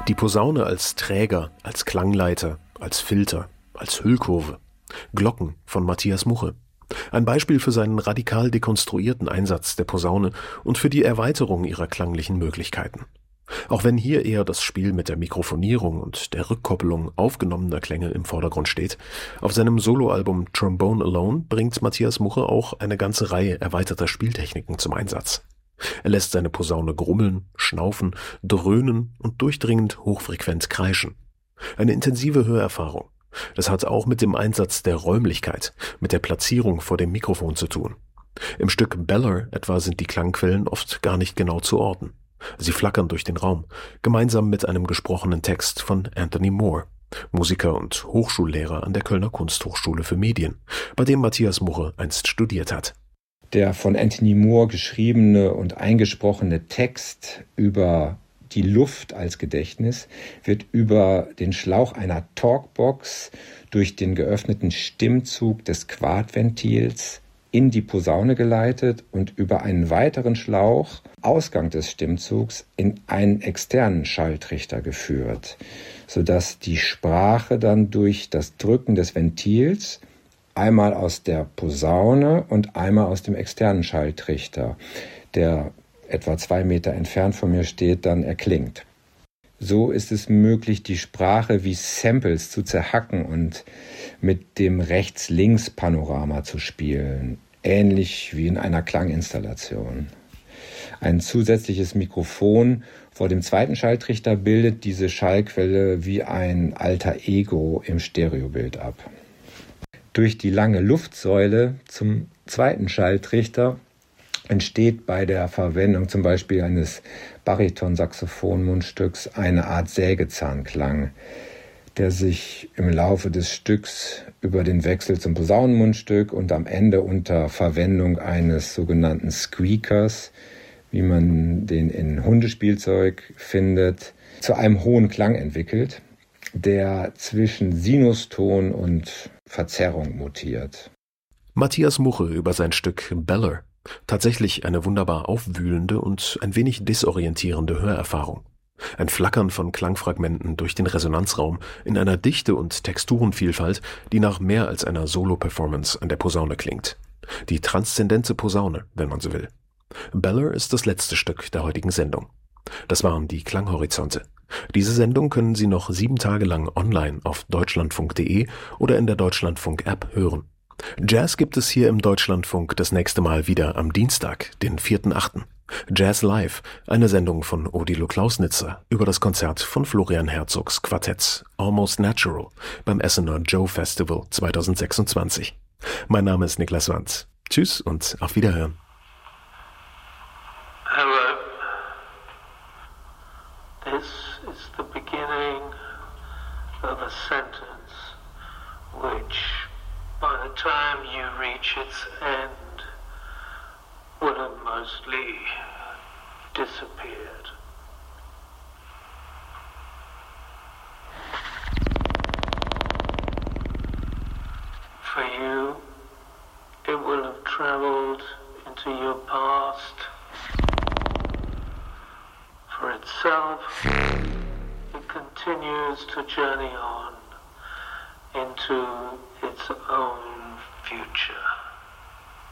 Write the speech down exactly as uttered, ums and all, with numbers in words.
Die Posaune als Träger, als Klangleiter, als Filter, als Hüllkurve. Glocken von Matthias Muche. Ein Beispiel für seinen radikal dekonstruierten Einsatz der Posaune und für die Erweiterung ihrer klanglichen Möglichkeiten. Auch wenn hier eher das Spiel mit der Mikrofonierung und der Rückkoppelung aufgenommener Klänge im Vordergrund steht, auf seinem Soloalbum Trombone Alone bringt Matthias Muche auch eine ganze Reihe erweiterter Spieltechniken zum Einsatz. Er lässt seine Posaune grummeln, schnaufen, dröhnen und durchdringend hochfrequent kreischen. Eine intensive Hörerfahrung. Das hat auch mit dem Einsatz der Räumlichkeit, mit der Platzierung vor dem Mikrofon zu tun. Im Stück Beller etwa sind die Klangquellen oft gar nicht genau zu orten. Sie flackern durch den Raum, gemeinsam mit einem gesprochenen Text von Anthony Moore, Musiker und Hochschullehrer an der Kölner Kunsthochschule für Medien, bei dem Matthias Muche einst studiert hat. Der von Anthony Moore geschriebene und eingesprochene Text über die Luft als Gedächtnis wird über den Schlauch einer Talkbox durch den geöffneten Stimmzug des Quadventils in die Posaune geleitet und über einen weiteren Schlauch, Ausgang des Stimmzugs, in einen externen Schalltrichter geführt, sodass die Sprache dann durch das Drücken des Ventils einmal aus der Posaune und einmal aus dem externen Schalltrichter, der etwa zwei Meter entfernt von mir steht, dann erklingt. So ist es möglich, die Sprache wie Samples zu zerhacken und mit dem Rechts-Links-Panorama zu spielen, ähnlich wie in einer Klanginstallation. Ein zusätzliches Mikrofon vor dem zweiten Schalltrichter bildet diese Schallquelle wie ein alter Ego im Stereobild ab. Durch die lange Luftsäule zum zweiten Schalltrichter entsteht bei der Verwendung zum Beispiel eines Bariton-Saxophon-Mundstücks eine Art Sägezahnklang, der sich im Laufe des Stücks über den Wechsel zum Posaunenmundstück und am Ende unter Verwendung eines sogenannten Squeakers, wie man den in Hundespielzeug findet, zu einem hohen Klang entwickelt, der zwischen Sinuston und Verzerrung mutiert. Matthias Muche über sein Stück Beller. Tatsächlich eine wunderbar aufwühlende und ein wenig desorientierende Hörerfahrung. Ein Flackern von Klangfragmenten durch den Resonanzraum in einer Dichte und Texturenvielfalt, die nach mehr als einer Solo-Performance an der Posaune klingt. Die transzendente Posaune, wenn man so will. Beller ist das letzte Stück der heutigen Sendung. Das waren die Klanghorizonte. Diese Sendung können Sie noch sieben Tage lang online auf deutschlandfunk punkt de oder in der Deutschlandfunk-App hören. Jazz gibt es hier im Deutschlandfunk das nächste Mal wieder am Dienstag, den vierten achten Jazz Live, eine Sendung von Odilo Klausnitzer über das Konzert von Florian Herzogs Quartett Almost Natural beim Essener Joe Festival zwanzig sechsundzwanzig. Mein Name ist Niklas Wandt. Tschüss und auf Wiederhören. Hello. This is the beginning of a sentence which, by the time you reach its end, will have mostly disappeared. For you, it will have traveled into your past. For itself, it continues to journey on into its own future.